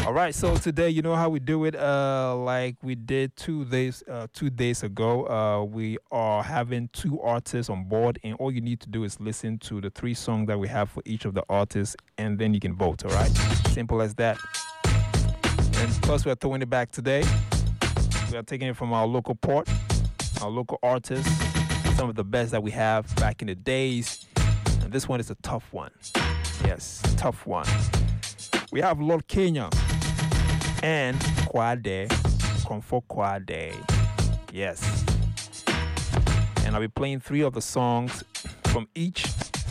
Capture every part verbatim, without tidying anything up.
All right, so today, you know how we do it. Uh, like we did two days, uh, two days ago. Uh, we are having two artists on board, and all you need to do is listen to the three songs that we have for each of the artists, and then you can vote. All right, simple as that. And plus, we're throwing it back today. We are taking it from our local port, our local artists, some of the best that we have back in the days. And this one is a tough one. Yes, tough one. We have Lord Kenya and Kwade, Comfort Kwade. Yes. And I'll be playing three of the songs from each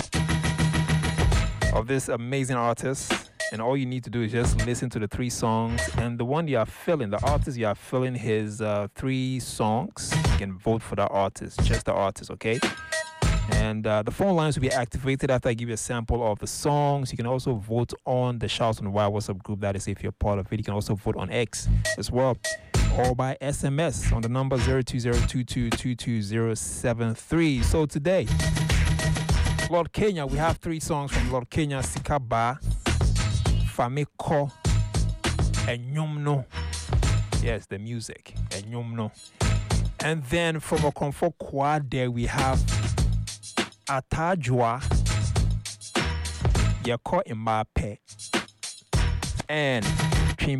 of this amazing artist. And all you need to do is just listen to the three songs. And the one you are feeling, the artist you are feeling his uh, three songs, you can vote for that artist, just the artist, okay? And uh, the phone lines will be activated after I give you a sample of the songs. You can also vote on the Shouts on the Wire WhatsApp group. That is if you're part of it. You can also vote on X as well, or by S M S on the number zero two zero two two two two zero seven three. So today, Lord Kenya, we have three songs from Lord Kenya: Sikaba, Famiko, and Nyumno. Yes, the music, and Nyumno. And then from a Comfort Kwade, we have Atajwa, Yako Imape, and